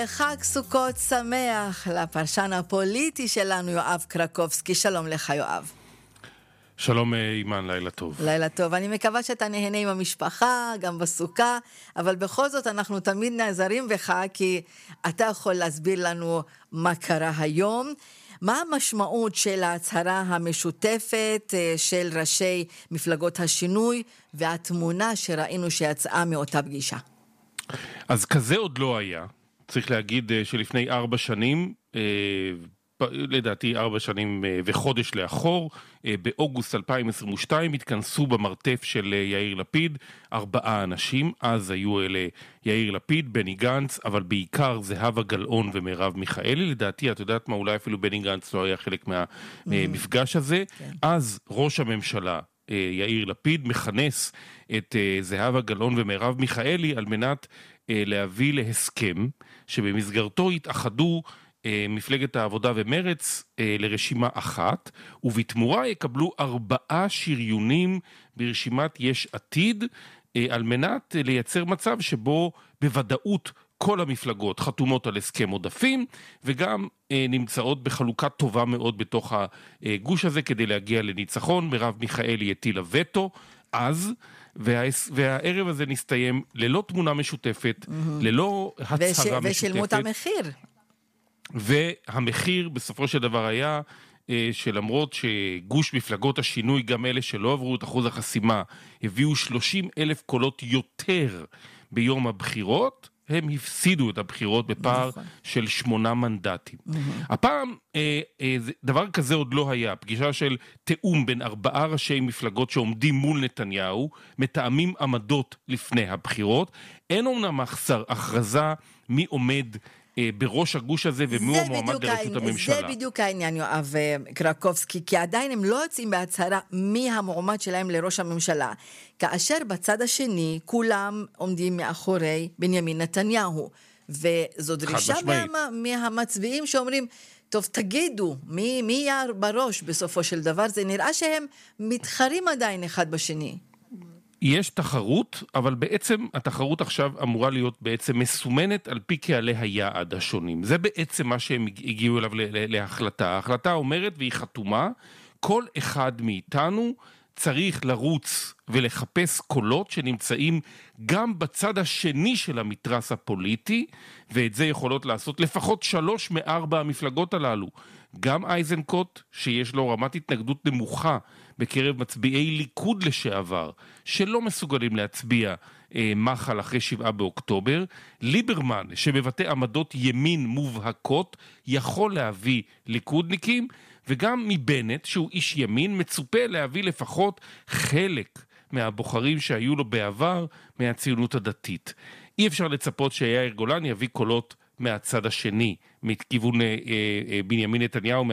חג סוכות שמח לפרשן הפוליטי שלנו יואב קרקובסקי. שלום לך יואב. שלום אימן, לילה טוב. לילה טוב, אני מקווה שאתה נהנה עם המשפחה, גם בסוכה, אבל בכל זאת אנחנו תמיד נעזרים בך, כי אתה יכול להסביר לנו מה קרה היום. מה המשמעות של ההצהרה המשותפת של ראשי מפלגות השינוי, והתמונה שראינו שיצאה מאותה פגישה? אז כזה עוד לא היה. צריך להגיד שלפני 4 שנים, לדעתי 4 שנים וחודש לאחור, באוגוסט 2022 התכנסו במרתף של יאיר לפיד 4 אנשים. אז היו אלה יאיר לפיד, בני גנץ, אבל בעיקר זהבה גלאון ומרב מיכאלי. לדעתי, את יודעת מה, אולי אפילו בני גנץ לא היה חלק מהמפגש הזה. אז ראש הממשלה יאיר לפיד מכנס את זהבה גלאון ומרב מיכאלי על מנת להביא להסכם שבמסגרתו התאחדו מפלגת העבודה ומרץ לרשימה אחת, ובתמורה יקבלו 4 שריונים ברשימת יש עתיד, על מנת לייצר מצב שבו בוודאות כל המפלגות חתומות על הסכם עודפים, וגם נמצאות בחלוקה טובה מאוד בתוך הגוש הזה כדי להגיע לניצחון. מרב מיכאלי הטילה וטו אז, והערב הזה נסתיים ללא תמונה משותפת, ללא הצהרה משותפת. ושילמו את המחיר. והמחיר בסופו של דבר היה שלמרות שגוש מפלגות השינוי, גם אלה שלא עברו את אחוז החסימה, הביאו 30,000 קולות יותר ביום הבחירות, הם הפסידו את הבחירות בפער של 8 מנדטים. הפעם דבר כזה עוד לא היה, פגישה של תאום בין 4 ראשי מפלגות שעומדים מול נתניהו, מתאמים עמדות לפני הבחירות. אין אומנם הכרזה מי עומד בראש הגוש הזה ומי הוא מועמד לראשות הממשלה. זה בדיוק העניין יואב קרקובסקי, כי עדיין הם לא יוצאים בהצהרה מי המועמד שלהם לראש הממשלה, כאשר בצד השני כולם עומדים מאחורי בנימין נתניהו, וזו דרישה מהמצביעים שאומרים, טוב תגידו, מי יהיה בראש בסופו של דבר? זה נראה שהם מתחרים עדיין אחד בשני. יש תחרות, אבל בעצם התחרות עכשיו אמורה להיות בעצם מסומנת על פי קהלי היעד השונים. זה בעצם מה שהם הגיעו אליו להחלטה. ההחלטה אומרת, והיא חתומה, כל אחד מאיתנו צריך לרוץ ולחפש קולות שנמצאים גם בצד השני של המתרס הפוליטי, ואת זה יכולות לעשות לפחות 3 מ-4 המפלגות הללו. גם אייזנקוט, שיש לו רמת התנגדות נמוכה בקרב מצביעי ליכוד לשעבר, שלא מסוגלים להצביע מחל אחרי 7 באוקטובר, ליברמן, שמבטא עמדות ימין מובהקות, יכול להביא ליכודניקים, וגם מבנט, שהוא איש ימין, מצופה להביא לפחות חלק מהבוחרים שהיו לו בעבר מהציונות הדתית. אי אפשר לצפות שיאיר גולן יביא קולות מהצד השני, מכיוון בנימין נתניהו,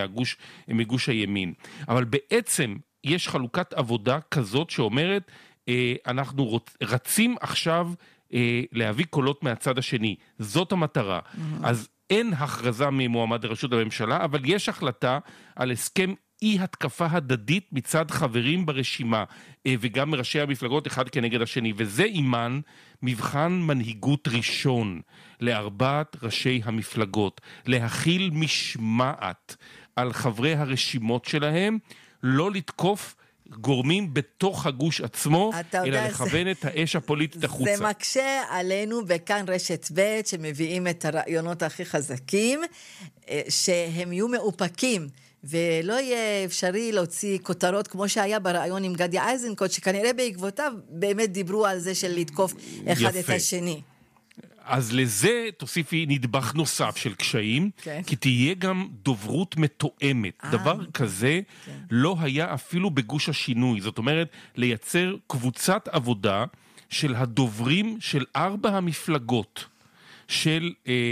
מגוש הימין. אבל בעצם יש חלוקת עבודה כזאת שאומרת, אנחנו רצים עכשיו להביא קולות מהצד השני. זאת המטרה. אז אין הכרזה ממועמד לראשות הממשלה, אבל יש החלטה על הסכם אי התקפה הדדית מצד חברים ברשימה, וגם מראשי המפלגות אחד כנגד השני, וזה אימן מבחן מנהיגות ראשון ל4 ראשי המפלגות, להכיל משמעת על חברי הרשימות שלהם, לא לתקוף גורמים בתוך הגוש עצמו, אלא לכוון את האש הפוליטית החוצה. זה מקשה עלינו בכאן רשת ב' שמביאים את הרעיונות הכי חזקים, שהם יהיו מאופקים, ולא יהיה אפשרי להוציא כותרות כמו שהיה ברעיון עם גדי אייזנקוט, שכנראה בעקבותיו באמת דיברו על זה של לתקוף אחד את השני. אז לזה תוסיפי נדבך נוסף של קשיים, כי תהיה גם דוברות מתואמת. דבר כזה לא היה אפילו בגוש השינוי. זאת אומרת, לייצר קבוצת עבודה של הדוברים של 4 המפלגות, של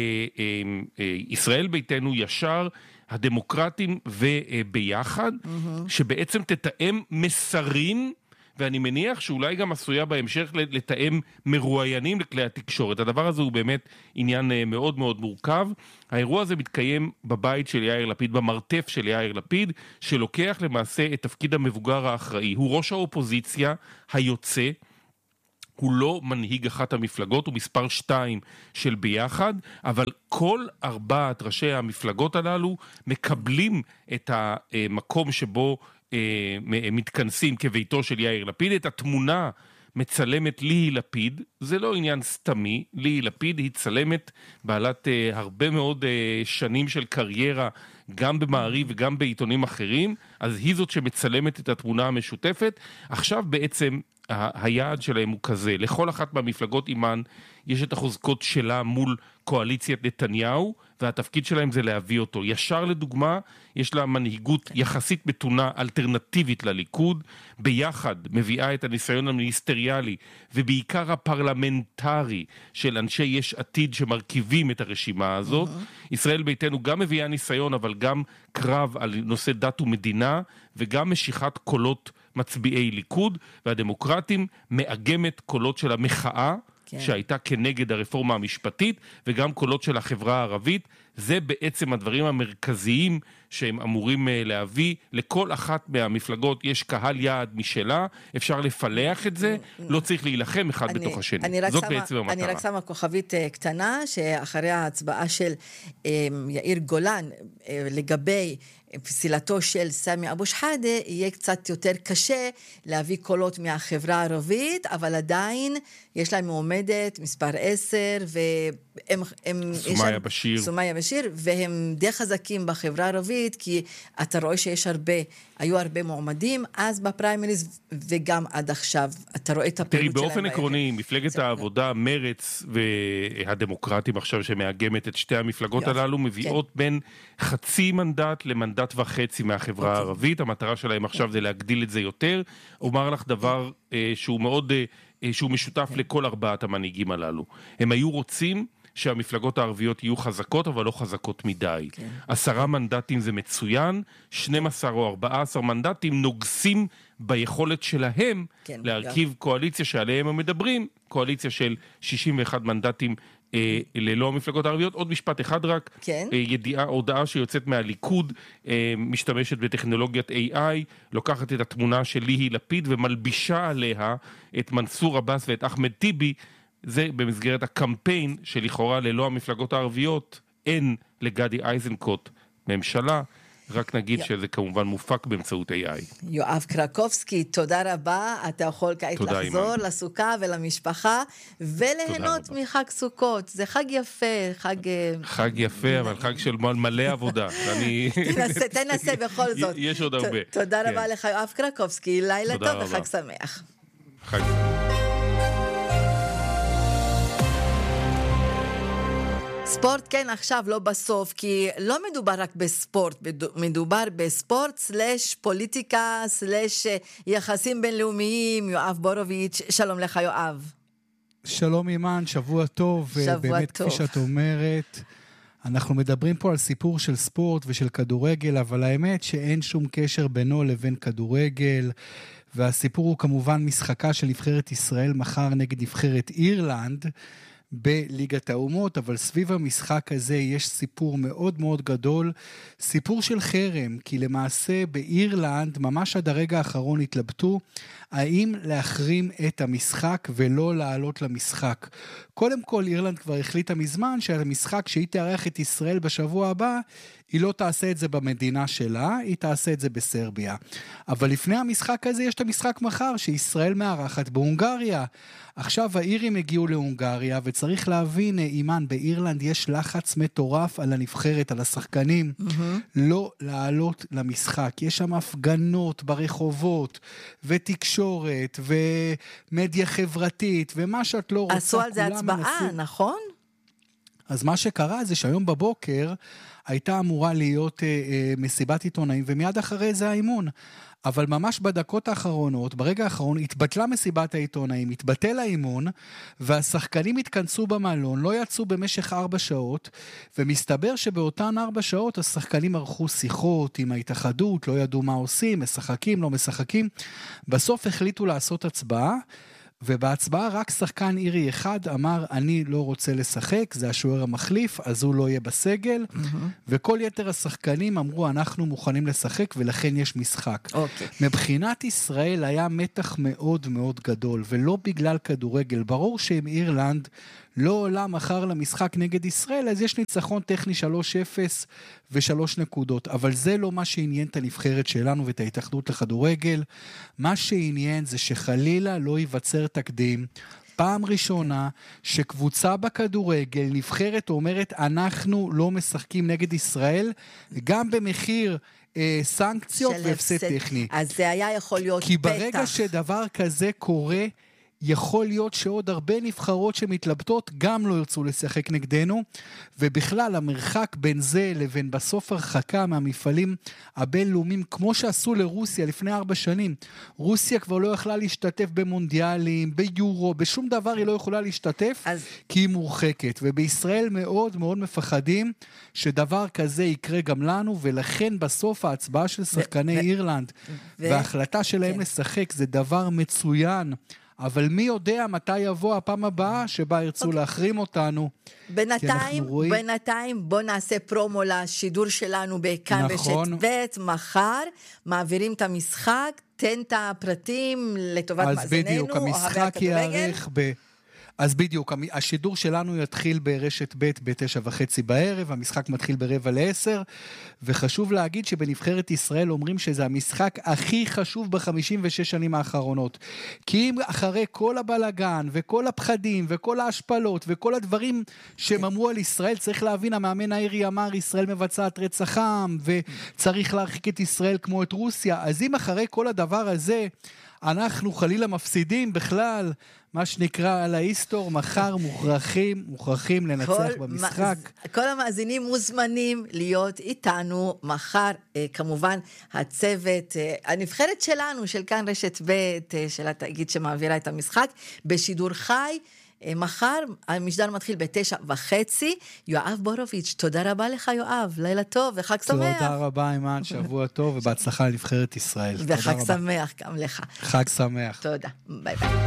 ישראל ביתנו, ישר, הדמוקרטים וביחד, שבעצם תתאם מסרים, ואני מניח שאולי גם עשויה בהמשך לתאם מרואיינים לכלי התקשורת. הדבר הזה הוא באמת עניין מאוד מאוד מורכב. האירוע הזה מתקיים בבית של יאיר לפיד, במרתף של יאיר לפיד, שלוקח למעשה את תפקיד המבוגר האחראי. הוא ראש האופוזיציה היוצא, הוא לא מנהיג אחת המפלגות, הוא מספר 2 של ביחד, אבל כל 4 ראשי המפלגות הללו מקבלים את המקום שבו מתכנסים כביתו של יאיר לפיד. את התמונה מצלמת ליהי לפיד, זה לא עניין סתמי, ליהי לפיד היא צלמת בעלת הרבה מאוד שנים של קריירה, גם במעריב וגם בעיתונים אחרים, אז היא זאת שמצלמת את התמונה המשותפת. עכשיו בעצם היעד שלהם הוא כזה, לכל אחת מהמפלגות אימן יש את החוזקות שלה מול קואליציית נתניהו, והתפקיד שלהם זה להביא אותו. ישר לדוגמה, יש לה מנהיגות יחסית מתונה, אלטרנטיבית לליכוד, ביחד מביאה את הניסיון המיניסטריאלי, ובעיקר הפרלמנטרי של אנשי יש עתיד שמרכיבים את הרשימה הזאת. ישראל ביתנו גם מביאה ניסיון, אבל גם קרב על נושא דת ומדינה, וגם משיכת קולות מצביעי ליכוד, והדמוקרטים מאגמת קולות של המחאה, כן. שהייתה כנגד הרפורמה המשפטית, וגם קולות של החברה הערבית. זה בעצם הדברים המרכזיים שהם אמורים להביא. לכל אחת מהמפלגות יש קהל יעד משלה, אפשר לפלח את זה, לא צריך להילחם אחד בתוך השני. זאת בעצם המטרה. אני רק שמה כוכבית קטנה, שאחרי ההצבעה של יאיר גולן לגבי פסילתו של סמי אבו שחאדה, יהיה קצת יותר קשה להביא קולות מהחברה הערבית, אבל עדיין יש להם מועמדת מספר 10, סומיה בשיר, והם די חזקים בחברה הערבית, כי אתה רואה שיש היו הרבה מועמדים, אז בפריימריז וגם עד עכשיו, אתה רואה את הפעילות שלהם. באופן עקרוני, מפלגת העבודה, מרץ והדמוקרטים עכשיו שמאגמת את שתי המפלגות הללו, מביאות בין חצי מנדט למנדט וחצי מהחברה הערבית. המטרה שלהם עכשיו זה להגדיל את זה יותר. אומר לך דבר שהוא מאוד, שהוא משותף לכל 4 המנהיגים הללו. הם היו רוצים שהמפלגות הערביות יהיו חזקות, אבל לא חזקות מדי. 10 מנדטים זה מצוין, 12 או 14 מנדטים נוגסים ביכולת שלהם להרכיב קואליציה שעליהם הם מדברים, קואליציה של 61 מנדטים ללא המפלגות הערביות. עוד משפט אחד רק, הודעה שיוצאת מהליכוד, משתמשת בטכנולוגיית AI, לוקחת את התמונה של ליהי לפיד ומלבישה עליה את מנסור עבאס ואת אחמד טיבי. זה במסגרת הקמפיין שלכאורה ללא המפלגות הערביות אין לגדי איזנקוט ממשלה, רק נגיד שזה כמובן מופק באמצעות AI. יואב קרקובסקי, תודה רבה, אתה יכול כעת לחזור לסוכה ולמשפחה, וליהנות מחג סוכות, זה חג יפה, חג יפה, אבל חג של מלא עבודה. תנסה בכל זאת. יש עוד הרבה. תודה רבה לך יואב קרקובסקי, לילה טוב וחג שמח. חג שמח. ספורט כן עכשיו, לא בסוף, כי לא מדובר רק בספורט, מדובר בספורט סלש פוליטיקה סלש יחסים בינלאומיים. יואב בורוביץ', שלום לך יואב. שלום אימן, שבוע טוב, באמת כפי שאת אומרת, אנחנו מדברים פה על סיפור של ספורט ושל כדורגל, אבל האמת שאין שום קשר בינו לבין כדורגל, והסיפור הוא כמובן משחקה של נבחרת ישראל מחר נגד נבחרת אירלנד, בליגת האומות, אבל סביב המשחק הזה יש סיפור מאוד מאוד גדול, סיפור של חרם, כי למעשה באירלנד ממש עד הרגע האחרון התלבטו האם להחרים את המשחק ולא לעלות למשחק. קודם כל אירלנד כבר החליטה מזמן שהמשחק שהיא תארח את ישראל בשבוע הבא, היא לא תעשה את זה במדינה שלה, היא תעשה את זה בסרביה. אבל לפני המשחק הזה יש את המשחק מחר שישראל מארחת בהונגריה. עכשיו האירים הגיעו להונגריה, וצריך להבין, אימן, באירלנד יש לחץ מטורף על הנבחרת, על השחקנים, לא לעלות למשחק. יש שם הפגנות ברחובות, ותקשורת, ומדיה חברתית, ומה שאת לא רוצה. עשו על זה הצבעה, נכון? אז מה שקרה זה שהיום בבוקר הייתה אמורה להיות מסיבת עיתונאים, ומיד אחרי זה האימון. אבל ממש בדקות האחרונות, ברגע האחרון, התבטלה מסיבת העיתונאים, התבטל האימון, והשחקנים התכנסו במלון, לא יצאו במשך 4 שעות, ומסתבר שבאותן 4 שעות השחקנים ערכו שיחות עם ההתאחדות, לא ידעו מה עושים, משחקים, לא משחקים. בסוף החליטו לעשות הצבעה, ובהצבעה רק שחקן אירי אחד אמר, אני לא רוצה לשחק, זה השוער המחליף, אז הוא לא יהיה בסגל, וכל יתר השחקנים אמרו, אנחנו מוכנים לשחק, ולכן יש משחק. מבחינת ישראל היה מתח מאוד מאוד גדול, ולא בגלל כדורגל. ברור שאם אירלנד לא עולה מחר למשחק נגד ישראל, אז יש ניצחון טכני 3-0 ו3 נקודות, אבל זה לא מה שעניין את הנבחרת שלנו ואת ההתאחדות לכדורגל. מה שעניין זה שחלילה לא ייווצר תקדים, פעם ראשונה שקבוצה בכדורגל נבחרת אומרת, אנחנו לא משחקים נגד ישראל, גם במחיר סנקציות והפסד טכני. אז זה היה יכול להיות כי ברגע שדבר כזה קורה, יכול להיות שעוד הרבה נבחרות שמתלבטות גם לא ירצו לשחק נגדנו, ובכלל המרחק בין זה לבין בסוף הרחקה מהמפעלים הבינלאומיים, כמו שעשו לרוסיה לפני 4 שנים. רוסיה כבר לא יכלה להשתתף במונדיאלים, ביורו, בשום דבר היא לא יכולה להשתתף, כי היא מורחקת. ובישראל מאוד מאוד מפחדים שדבר כזה יקרה גם לנו, ולכן בסוף ההצבעה של שחקני אירלנד וההחלטה שלהם לשחק זה דבר מצוין, אבל מי יודע מתי יבוא הפעם הבאה שבה ירצו להחרים אותנו. בינתיים בוא נעשה פרומו לשידור שלנו בכאן רשת ב', מחר מעבירים את המשחק, תן את הפרטים לטובת מאזיננו. אז בדיוק, המשחק יערך אז בדיוק, השידור שלנו יתחיל ברשת ב' ב-9:30 בערב, המשחק מתחיל ב9:45, וחשוב להגיד שבנבחרת ישראל אומרים שזה המשחק הכי חשוב ב56 שנים האחרונות. כי אם אחרי כל הבלגן וכל הפחדים וכל ההשפלות וכל הדברים שהם אמרו על ישראל, צריך להבין, המאמן האירי אמר, ישראל מבצעת רצח עם, וצריך להרחיק את ישראל כמו את רוסיה. אז אם אחרי כל הדבר הזה, אנחנו חלילה מפסידים בכלל, מה שנקרא על ההיסטור, מחר מוכרחים לנצח במשחק. כל המאזינים מוזמנים להיות איתנו מחר, כמובן הצוות, הנבחרת שלנו, של כאן רשת ב' של התאגיד שמעבירה את המשחק, בשידור חי, מחר המשדר מתחיל ב9:30. יואב בורוביץ', תודה רבה לך יואב, לילה טוב וחג שמח. תודה רבה אימן, שבוע טוב ובהצלחה לנבחרת ישראל. וחג שמח גם לך. חג שמח. תודה, ביי ביי.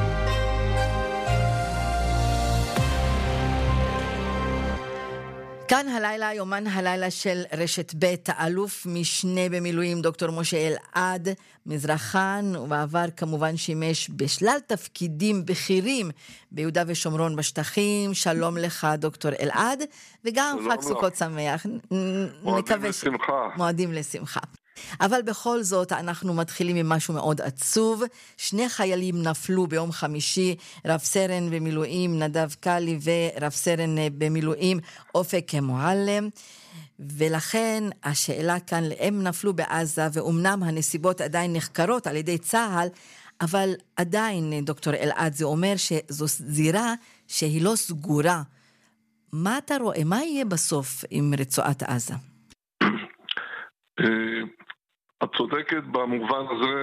כאן הלילה, יומן הלילה של רשת ב', האלוף משנה במילואים דוקטור משה אלעד מזרחן, ובעבר כמובן שימש בשלל תפקידים בכירים ביהודה ושומרון בשטחים. שלום לך דוקטור אלעד, וגם חג סוכות שמח. מועדים לשמחה. אבל בכל זאת אנחנו מתחילים עם משהו מאוד עצוב. 2 חיילים נפלו ביום חמישי, רב סרן במילואים נדב קלי ורב סרן במילואים אופק מועלם, ולכן השאלה כאן, הם נפלו בעזה, ואומנם הנסיבות עדיין נחקרות על ידי צה"ל, אבל עדיין דוקטור אלעד, זה אומר שזו זירה שהיא לא סגורה. מה אתה רואה? מה יהיה בסוף עם רצועת עזה? את צודקת במובן הזה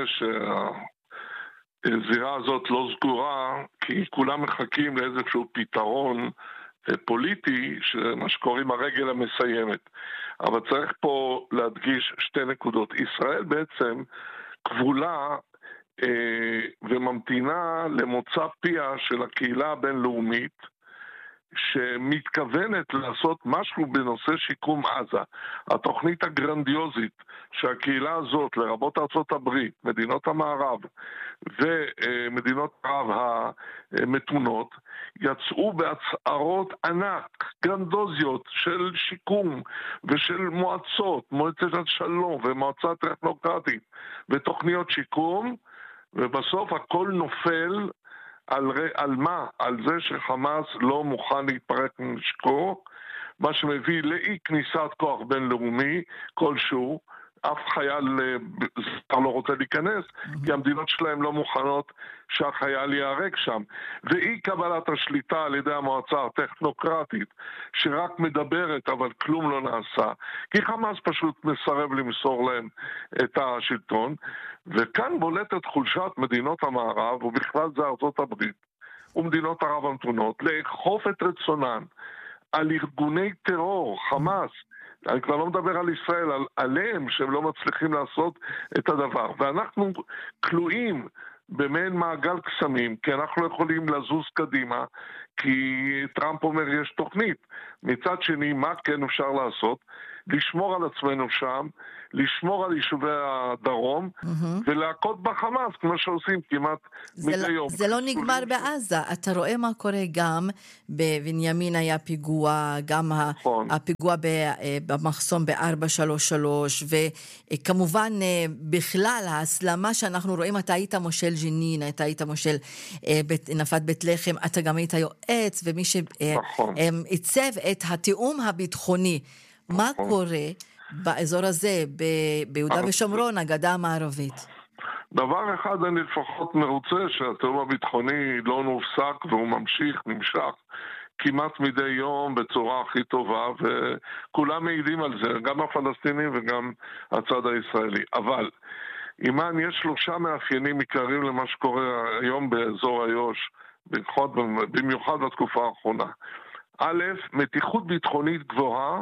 שהזירה הזאת לא סגורה, כי כולם מחכים לאיזשהו פתרון פוליטי, שמה שקוראים הרגל המסיימת. אבל צריך פה להדגיש 2 נקודות. ישראל בעצם כבולה וממתינה למוצא פיה של הקהילה הבינלאומית, שמתכוונת לעשות משהו בנושא שיקום עזה. התוכנית הגרנדיוזית שהקהילה הזאת, לרבות ארצות הברית, מדינות המערב ומדינות ערב המתונות, יצאו בהצהרות ענק, גרנדוזיות של שיקום ושל מועצות, מועצת השלום ומועצה טכנוקרטית ותוכניות שיקום, ובסוף הכל נופל על מה? על זה שחמאס לא מוכן להתפרק מנשקו, מה שמביא לאי כניסת כוח בינלאומי כלשהו. אף חייל זר לא רוצה להיכנס, כי המדינות שלהם לא מוכנות שהחייל ייהרג שם. ואי קבלת השליטה על ידי המועצה הטכנוקרטית, שרק מדברת אבל כלום לא נעשה, כי חמאס פשוט מסרב למסור להם את השלטון. וכאן בולטת חולשת מדינות המערב, ובכלל זה ארצות הברית ומדינות ערב המתונות, לאכוף את רצונן על ארגוני טרור, חמאס, אני כבר לא מדבר על ישראל, עליהם שהם לא מצליחים לעשות את הדבר. ואנחנו כלואים במעין מעגל קסמים, כי אנחנו לא יכולים לזוז קדימה, כי טראמפ אומר יש תוכנית. מצד שני, מה כן אפשר לעשות? לשמור על עצמנו שם, לשמור על יישובי הדרום, ולהכות בחמאס, כמו שעושים כמעט מדי יום. זה לא נגמר בעזה. אתה רואה מה קורה גם בבנימין היה פיגוע, גם הפיגוע במחסום ב-433, וכמובן בכלל ההסלמה שאנחנו רואים, אתה היית מושל ג'נין, אתה היית מושל נפת בית לחם, אתה גם היית יועץ, ומי שעיצב את התיאום הביטחוני. מה קורה באזור הזה, ביהודה ושומרון, הגדה המערבית? דבר אחד, אני לפחות מרוצה שהתיאום הביטחוני לא נופסק והוא נמשך כמעט מדי יום בצורה הכי טובה, וכולם מעידים על זה, גם הפלסטינים וגם הצד הישראלי. אבל אימן, יש 3 מאפיינים עיקריים למה שקורה היום באזור איו"ש, במיוחד בתקופה האחרונה. א', מתיחות ביטחונית גבוהה,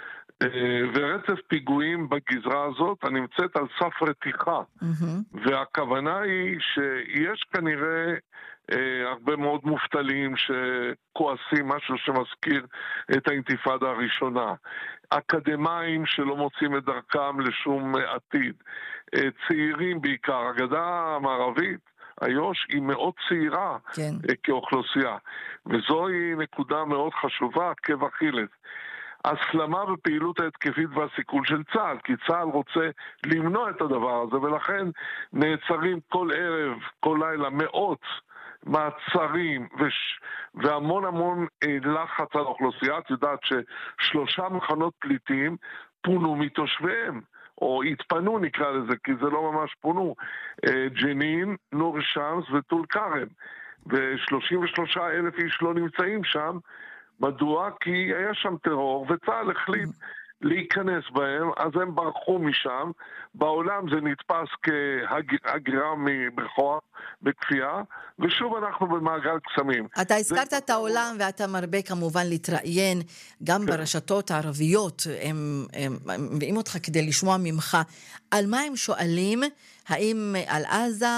ורצף פיגועים בגזרה הזאת הנמצאת על סף רתיחה. והכוונה היא שיש כנראה הרבה מאוד מובטלים שכועסים, משהו שמזכיר את האינתיפאדה הראשונה. אקדמיים שלא מוצאים את דרכם לשום עתיד. צעירים בעיקר. הגדה המערבית, איו"ש, היא מאוד צעירה כאוכלוסייה. וזוהי נקודה מאוד חשובה, עקב אכילס. הסלמה בפעילות ההתקפית והסיכול של צה"ל, כי צה"ל רוצה למנוע את הדבר הזה, ולכן נעצרים כל ערב, כל לילה, מאות מעצרים והמון לחץ על האוכלוסייה. את יודעת ש3 מחנות פליטים פונו מתושביהם, או התפנו נקרא לזה, כי זה לא ממש פונו, ג'נין, נור שמס וטול כרם, ו33,000 איש לא נמצאים שם. מדוע? כי היה שם טרור, וצה"ל החליט להיכנס בהם, אז הם ברחו משם. בעולם זה נתפס כהגירה בכוח, בכפייה, ושוב אנחנו במעגל קסמים. אתה הזכרת את העולם, ואתה מרבה כמובן להתראיין, גם ברשתות הערביות, הם מביאים אותך כדי לשמוע ממך, על מה הם שואלים, האם על עזה,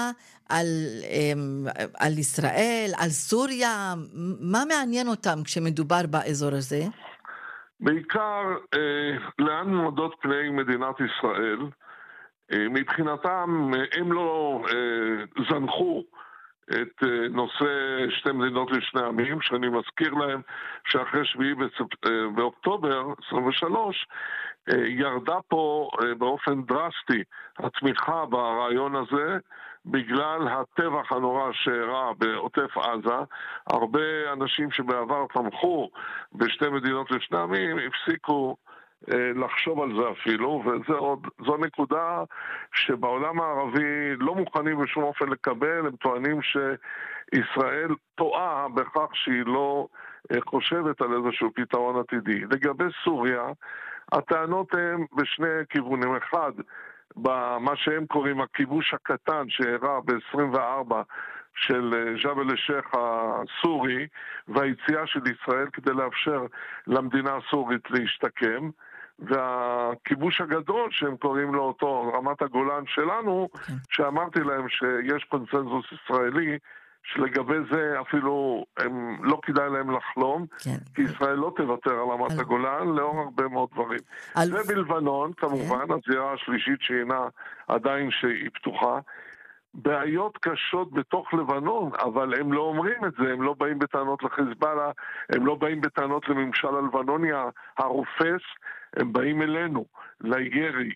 על ישראל, על סוריה, מה מעניין אותם כשמדובר באזור הזה? בעיקר לאן מועדות פני מדינת ישראל. מבחינתם הם לא זנחו את נושא 2 מדינות לשני עמים, שאני מזכיר להם שאחרי 7 באוקטובר 23 ירדה פה באופן דרסטי התמיכה ברעיון הזה, בגלל הטבח הנורא שאירע בעוטף עזה. הרבה אנשים שבעבר תמכו ב2 מדינות לשני עמים הפסיקו לחשוב על זה אפילו, וזו נקודה שבעולם הערבי לא מוכנים בשום אופן לקבל. הם טוענים שישראל טועה בכך שהיא לא חושבת על איזשהו פתרון עתידי. לגבי סוריה, הטענות הן בשני כיוונים. אחד, במה שהם קוראים הכיבוש הקטן שאירע ב-24 של ג'בל א-שייח הסורי, והיציאה של ישראל כדי לאפשר למדינה הסורית להשתקם, והכיבוש הגדול שהם קוראים לו אותו רמת הגולן שלנו, שאמרתי להם שיש קונסנזוס ישראלי שלגבי זה אפילו הם לא כדאי להם לחלום, כי ישראל לא תוותר על רמת הגולן לאור הרבה מאוד דברים. ובלבנון, כמובן, הזירה השלישית שהינה עדיין שהיא פתוחה, בעיות קשות בתוך לבנון, אבל הם לא אומרים את זה, הם לא באים בטענות לחיזבאללה, הם לא באים בטענות לממשל הלבנוני הרופס, הם באים אלינו, לירי,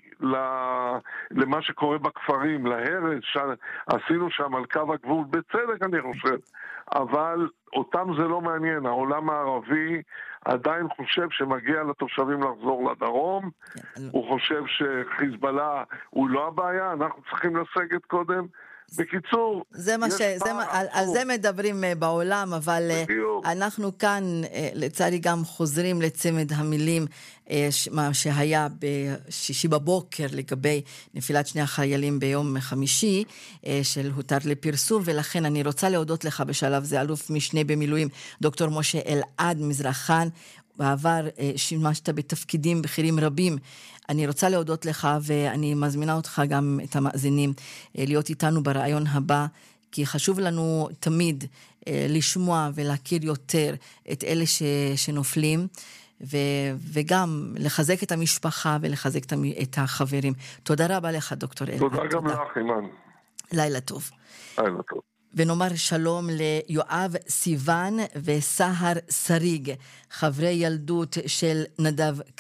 למה שקורה בכפרים, להרס שעשינו שם על קו הגבול, בצדק אני חושב, אבל אותם זה לא מעניין. העולם הערבי עדיין חושב שמגיע לתושבים לחזור לדרום, הוא חושב שחיזבאללה הוא לא הבעיה, אנחנו צריכים לסגת קודם. בקיצור, על זה מדברים בעולם, אבל אנחנו כאן לצערי גם חוזרים לצמד המילים מה שהיה בשישי בבוקר לגבי נפילת 2 החיילים ביום חמישי של הותר לפרסום, ולכן אני רוצה להודות לך בשלב זה, אלוף משנה במילואים דוקטור משה אלעד מזרחן, בעבר שימשת בתפקידים בכירים רבים. אני רוצה להודות לך, ואני מזמינה אותך גם את המאזינים להיות איתנו ברעיון הבא, כי חשוב לנו תמיד לשמוע ולהכיר יותר את אלה שנופלים, וגם לחזק את המשפחה ולחזק את החברים. תודה רבה לך, דוקטור אלעד. תודה גם לך, אימן. לילה טוב. לילה טוב. ונאמר שלום ליואב סיוון וסהר שריג, חברי ילדות של נדב